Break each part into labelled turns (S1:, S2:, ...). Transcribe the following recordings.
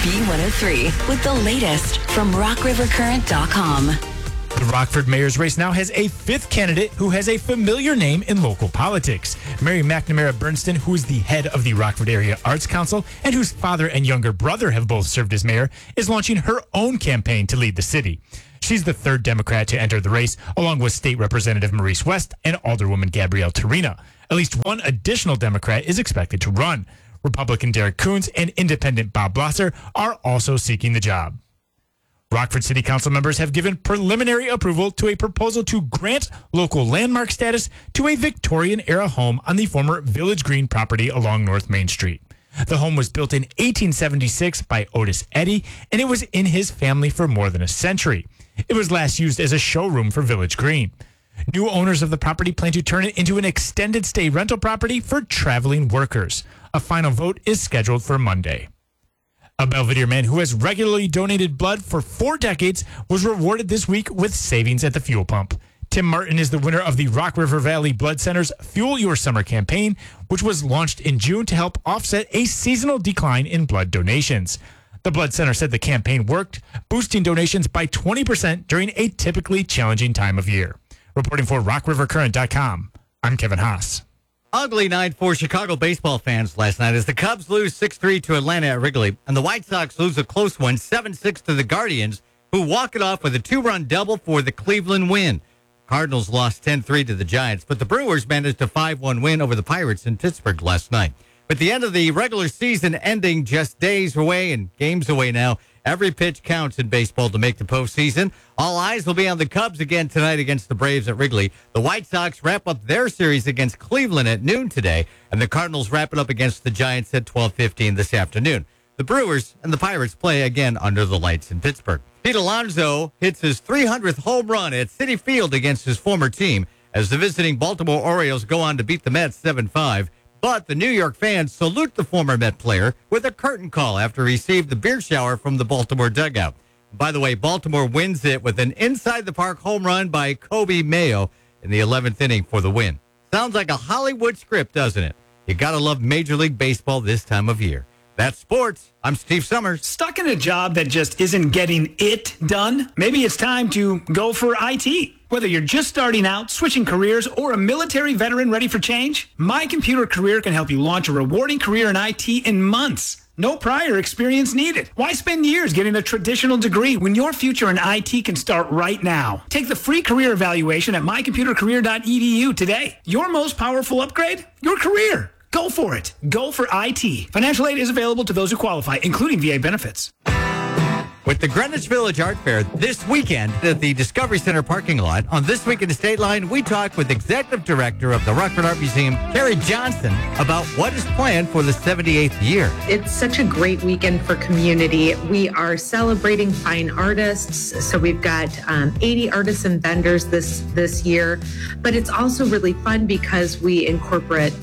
S1: B103 with the latest from RockRiverCurrent.com.
S2: The Rockford mayor's race now has a fifth candidate who has a familiar name in local politics. Mary McNamara Bernstein, who is the head of the Rockford Area Arts Council and whose father and younger brother have both served as mayor, is launching her own campaign to lead the city. She's the third Democrat to enter the race, along with State Representative Maurice West and Alderwoman Gabrielle Torina. At least one additional Democrat is expected to run. Republican Derek Coons and Independent Bob Blosser are also seeking the job. Rockford City Council members have given preliminary approval to a proposal to grant local landmark status to a Victorian-era home on the former Village Green property along North Main Street. The home was built in 1876 by Otis Eddy, and it was in his family for more than a century. It was last used as a showroom for Village Green. New owners of the property plan to turn it into an extended stay rental property for traveling workers. A final vote is scheduled for Monday. A Belvedere man who has regularly donated blood for 4 decades was rewarded this week with savings at the fuel pump. Tim Martin is the winner of the Rock River Valley Blood Center's Fuel Your Summer campaign, which was launched in June to help offset a seasonal decline in blood donations. The Blood Center said the campaign worked, boosting donations by 20% during a typically challenging time of year. Reporting for RockRiverCurrent.com, I'm Kevin Haas.
S3: Ugly night for Chicago baseball fans last night as the Cubs lose 6-3 to Atlanta at Wrigley, and the White Sox lose a close one 7-6 to the Guardians, who walk it off with a 2-run double for the Cleveland win. Cardinals lost 10-3 to the Giants, but the Brewers managed a 5-1 win over the Pirates in Pittsburgh last night. With the end of the regular season ending just days away and games away now, every pitch counts in baseball to make the postseason. All eyes will be on the Cubs again tonight against the Braves at Wrigley. The White Sox wrap up their series against Cleveland at noon today, and the Cardinals wrap it up against the Giants at 12:15 this afternoon. The Brewers and the Pirates play again under the lights in Pittsburgh. Pete Alonso hits his 300th home run at Citi Field against his former team as the visiting Baltimore Orioles go on to beat the Mets 7-5. But the New York fans salute the former Met player with a curtain call after he received the beer shower from the Baltimore dugout. By the way, Baltimore wins it with an inside-the-park home run by Kobe Mayo in the 11th inning for the win. Sounds like a Hollywood script, doesn't it? You gotta love Major League Baseball this time of year. That's sports. I'm Steve Summers.
S4: Stuck in a job that just isn't getting it done? Maybe it's time to go for IT. Whether you're just starting out, switching careers, or a military veteran ready for change, My Computer Career can help you launch a rewarding career in IT in months. No prior experience needed. Why spend years getting a traditional degree when your future in IT can start right now? Take the free career evaluation at mycomputercareer.edu today. Your most powerful upgrade? Your career. Go for it. Go for IT. Financial aid is available to those who qualify, including VA benefits.
S3: With the Greenwich Village Art Fair this weekend at the Discovery Center parking lot, on This Week in the State Line, we talk with Executive Director of the Rockford Art Museum, Carrie Johnson, about what is planned for the 78th year.
S5: It's such a great weekend for community. We are celebrating fine artists, so we've got 80 artists and vendors this year, but it's also really fun because we incorporate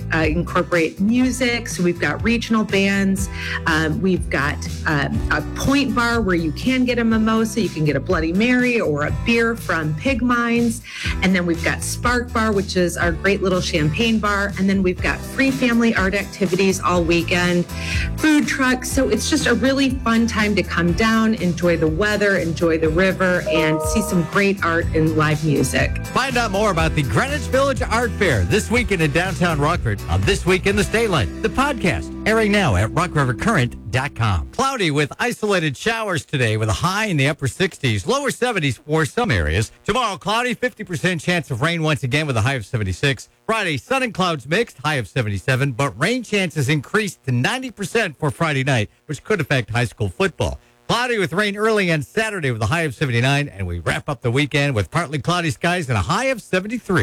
S5: music, so we've got regional bands, we've got a point bar where you can get a mimosa, you can get a Bloody Mary or a beer from Pig Mines. And then we've got Spark Bar, which is our great little champagne bar. And then we've got free family art activities all weekend, food trucks. So it's just a really fun time to come down, enjoy the weather, enjoy the river, and see some great art and live music.
S3: Find out more about the Greenwich Village Art Fair this weekend in downtown Rockford on This Week in the State Line, the podcast, airing now at RockRiverCurrent.com. Cloudy with isolated showers today with a high in the upper 60s, lower 70s for some areas. Tomorrow, cloudy, 50% chance of rain once again with a high of 76. Friday, sun and clouds mixed, high of 77, but rain chances increased to 90% for Friday night, which could affect high school football. Cloudy with rain early on Saturday with a high of 79, and we wrap up the weekend with partly cloudy skies and a high of 73.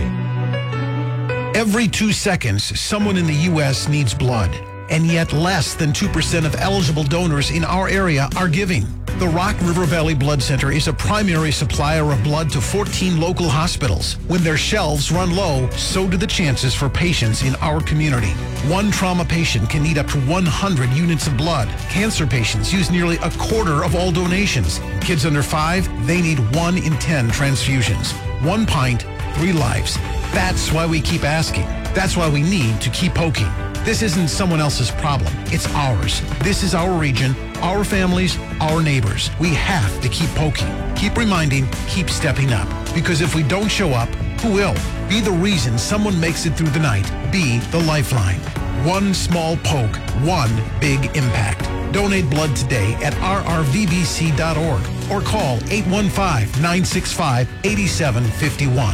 S6: Every 2 seconds, someone in the U.S. needs blood, and yet less than 2% of eligible donors in our area are giving. The Rock River Valley Blood Center is a primary supplier of blood to 14 local hospitals. When their shelves run low, so do the chances for patients in our community. One trauma patient can need up to 100 units of blood. Cancer patients use nearly a quarter of all donations. Kids under 5, they need 1 in 10 transfusions. 1 pint, 3 lives. That's why we keep asking. That's why we need to keep poking. This isn't someone else's problem. It's ours. This is our region, our families, our neighbors. We have to keep poking, keep reminding, keep stepping up. Because if we don't show up, who will? Be the reason someone makes it through the night. Be the lifeline. One small poke, one big impact. Donate blood today at rrvbc.org or call 815-965-8751.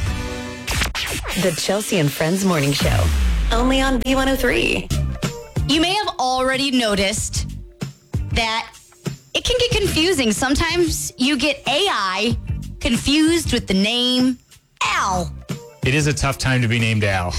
S1: The Chelsea and Friends Morning Show. Only on B103.
S7: You may have already noticed that it can get confusing. Sometimes you get AI confused with the name Al.
S2: It is a tough time to be named Al.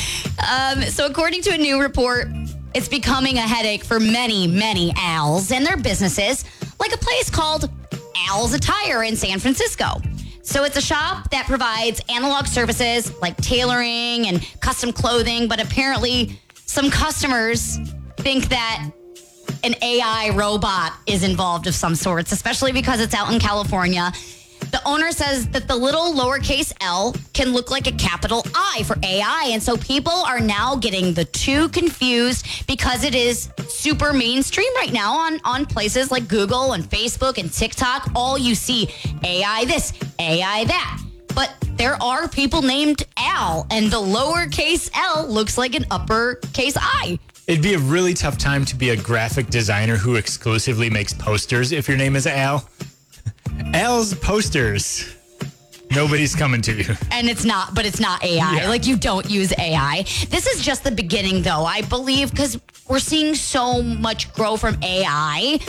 S7: So according to a new report, it's becoming a headache for many, many Als and their businesses, like a place called Al's Attire in San Francisco. So it's a shop that provides analog services like tailoring and custom clothing, but apparently some customers think that an AI robot is involved of some sorts, especially because it's out in California. The owner says that the little lowercase L can look like a capital I for AI. And so people are now getting the two confused because it is super mainstream right now on places like Google and Facebook and TikTok. All you see, AI this, AI that. But there are people named Al, and the lowercase L looks like an uppercase I.
S2: It'd be a really tough time to be a graphic designer who exclusively makes posters if your name is Al. Al's Posters. Nobody's coming to you.
S7: And it's not AI.
S2: Yeah.
S7: Like, you don't use AI. This is just the beginning, though, I believe, because we're seeing so much grow from AI.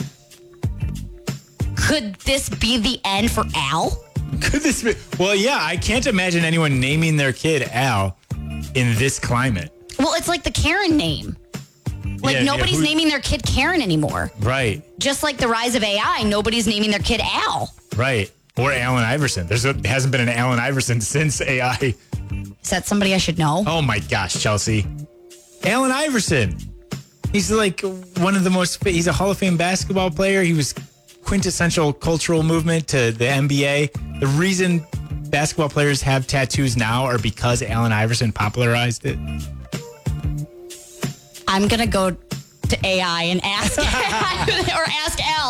S7: Could this be the end for Al?
S2: Could this be? Well, yeah, I can't imagine anyone naming their kid Al in this climate.
S7: Well, it's like the Karen name. Like, nobody's naming their kid Karen anymore.
S2: Right.
S7: Just like the rise of AI, nobody's naming their kid Al.
S2: Right. Or Allen Iverson. There hasn't been an Allen Iverson since AI.
S7: Is that somebody I should know?
S2: Oh, my gosh, Chelsea. Allen Iverson. He's like one of the most, he's a Hall of Fame basketball player. He was quintessential cultural movement to the NBA. The reason basketball players have tattoos now are because Allen Iverson popularized it.
S7: I'm going to go to AI and ask or ask Al.